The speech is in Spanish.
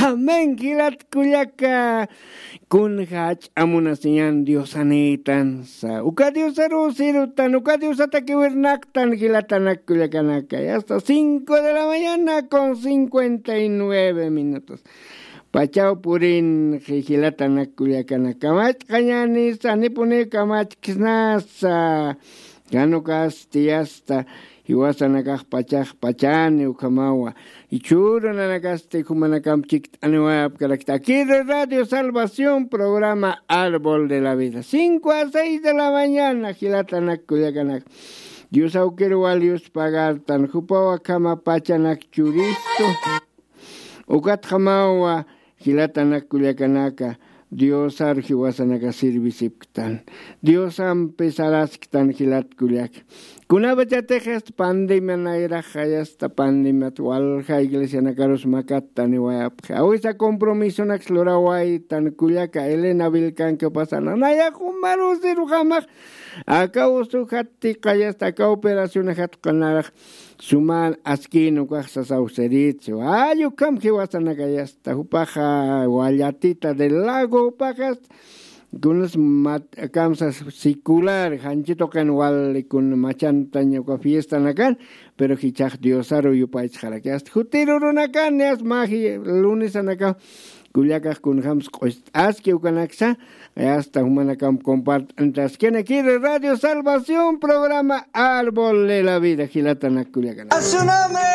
Amén, gilat kuyaka. Kun hach amunasinyan Dios anitan sa. Uka Dios sirutan, uka Dios atakiwernaktan gilatanak kuyakanaka. Hasta 5 de la mañana con 59 minutos. Pachao purin gilatanak kuyakanaka. Kamach kañanis, anipune kamach kisnasa. Ganukas tiasta. Iwasanakaj pachaj pachani ukamawa. Ichuro nanakaste kumanakam chikt anuab karakta. Aquí de Radio Salvación, programa Árbol de la Vida. 5 a 6 de la mañana, gilatanak kuyakanak. Dios auquero valios pagar tan jupawa kama pachanak churisto. Ukat jamawa gilatanak kuyakanaka. Dios arji wasanaka sirvisiptan. Dios ampesalastan gilat kuyak. Kunabachatejas pandemia naira hayasta pandemia tualja iglesia nakaros makatani wayapja. Awisa compromiso naxlora way tan kuyaka Elena Vilcan que pasana. Naya kumaru sirujamak. Acá usu hatti kayasta acá operación hat kanaraj. Suman askino kuaxa sauceritio. Ayu kam que wasanaka yasta. Upaja guayatita del lago upajas. Kunos kamsas circular hanchito kan wal kun machantaño ko fiesta nakan pero hichaj diosaro yupais jarakas jutiro nakan es magi lunes anakan kuliakas kun hams aski ukanaksa hasta humanakam compartas que aquí de Radio Salvación programa Árbol de la Vida gilatanak kuliakan.